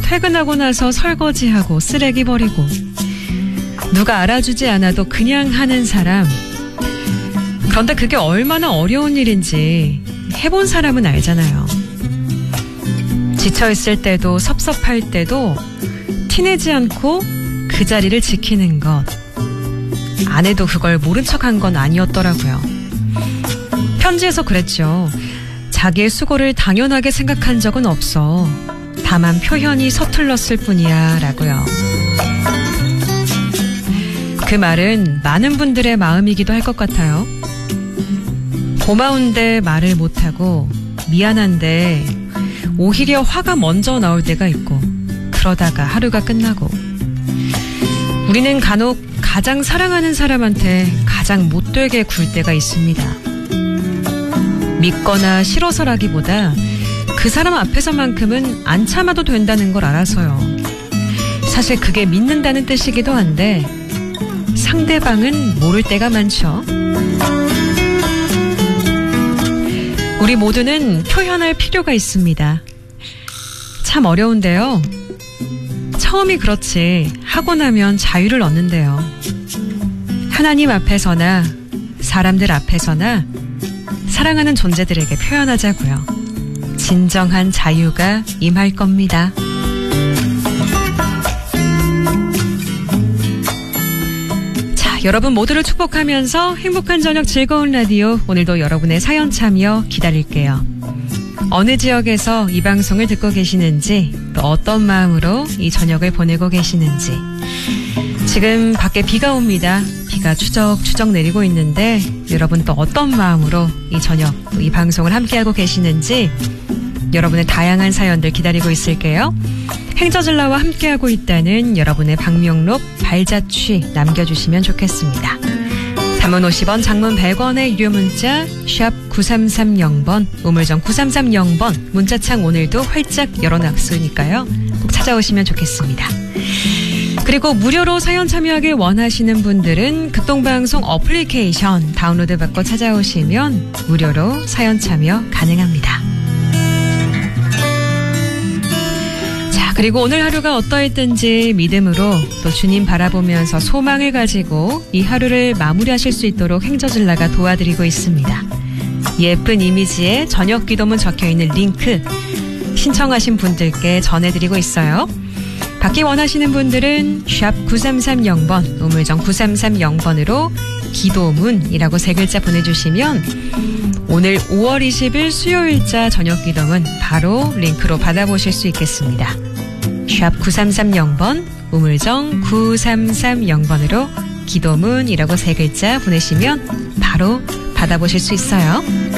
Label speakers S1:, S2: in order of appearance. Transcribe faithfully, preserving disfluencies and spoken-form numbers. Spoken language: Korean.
S1: 퇴근하고 나서 설거지하고 쓰레기 버리고 누가 알아주지 않아도 그냥 하는 사람. 그런데 그게 얼마나 어려운 일인지 해본 사람은 알잖아요. 지쳐있을 때도 섭섭할 때도 티내지 않고 그 자리를 지키는 것. 안 해도 그걸 모른 척한 건 아니었더라고요. 편지에서 그랬죠. 자기의 수고를 당연하게 생각한 적은 없어. 다만 표현이 서툴렀을 뿐이야 라고요. 그 말은 많은 분들의 마음이기도 할 것 같아요. 고마운데 말을 못하고 미안한데 오히려 화가 먼저 나올 때가 있고 그러다가 하루가 끝나고 우리는 간혹 가장 사랑하는 사람한테 가장 못되게 굴 때가 있습니다. 믿거나 싫어서라기보다 그 사람 앞에서만큼은 안 참아도 된다는 걸 알아서요. 사실 그게 믿는다는 뜻이기도 한데 상대방은 모를 때가 많죠. 우리 모두는 표현할 필요가 있습니다. 참 어려운데요. 처음이 그렇지 하고 나면 자유를 얻는데요. 하나님 앞에서나 사람들 앞에서나 사랑하는 존재들에게 표현하자고요. 진정한 자유가 임할 겁니다. 자, 여러분 모두를 축복하면서 행복한 저녁 즐거운 라디오, 오늘도 여러분의 사연 참여 기다릴게요. 어느 지역에서 이 방송을 듣고 계시는지, 또 어떤 마음으로 이 저녁을 보내고 계시는지. 지금 밖에 비가 옵니다. 비가 추적추적 내리고 있는데 여러분 또 어떤 마음으로 이 저녁 또 이 방송을 함께하고 계시는지 여러분의 다양한 사연들 기다리고 있을게요. 행저질라와 함께하고 있다는 여러분의 방명록, 발자취 남겨주시면 좋겠습니다. 단문 오십 원, 장문 백 원의 유료 문자 샵 구삼삼공 번, 우물정 구삼삼공 번, 문자창 오늘도 활짝 열어놨으니까요. 꼭 찾아오시면 좋겠습니다. 그리고 무료로 사연 참여하길 원하시는 분들은 극동방송 어플리케이션 다운로드 받고 찾아오시면 무료로 사연 참여 가능합니다. 자, 그리고 오늘 하루가 어떠했든지 믿음으로 또 주님 바라보면서 소망을 가지고 이 하루를 마무리하실 수 있도록 행저질라가 도와드리고 있습니다. 예쁜 이미지에 저녁 기도문 적혀있는 링크 신청하신 분들께 전해드리고 있어요. 받기 원하시는 분들은 샵 구삼삼공 번, 우물정 구삼삼공 번으로 기도문이라고 세 글자 보내주시면 오늘 오월 이십일 수요일자 저녁 기도문 바로 링크로 받아보실 수 있겠습니다. 샵 구삼삼공 번, 우물정 구삼삼공 번으로 기도문이라고 세 글자 보내시면 바로 받아보실 수 있어요.